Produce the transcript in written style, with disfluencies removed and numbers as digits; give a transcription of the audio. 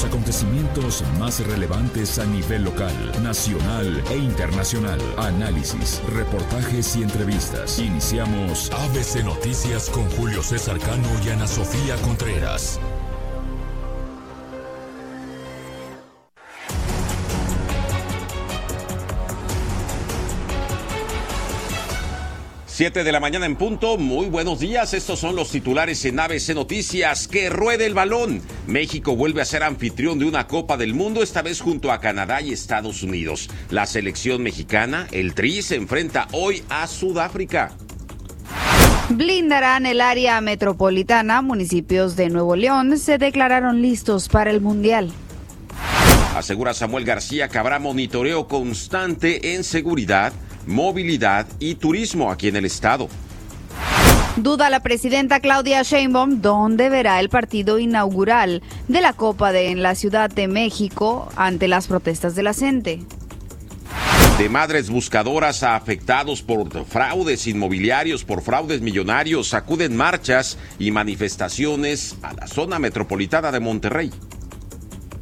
los acontecimientos más relevantes a nivel local, nacional e internacional. Análisis, reportajes y entrevistas. Iniciamos ABC Noticias con Julio César Cano y Ana Sofía Contreras. Siete de la mañana en punto. Muy buenos días. Estos son los titulares en ABC Noticias. ¡Que ruede el balón! México vuelve a ser anfitrión de una Copa del Mundo, esta vez junto a Canadá y Estados Unidos. La selección mexicana, el Tri, se enfrenta hoy a Sudáfrica. Blindarán el área metropolitana. Municipios de Nuevo León se declararon listos para el Mundial. Asegura Samuel García que habrá monitoreo constante en seguridad, movilidad y turismo aquí en el estado. Duda la presidenta Claudia Sheinbaum dónde verá el partido inaugural de la Copa en la Ciudad de México ante las protestas de la gente. De madres buscadoras a afectados por fraudes inmobiliarios, por fraudes millonarios, acuden marchas y manifestaciones a la zona metropolitana de Monterrey.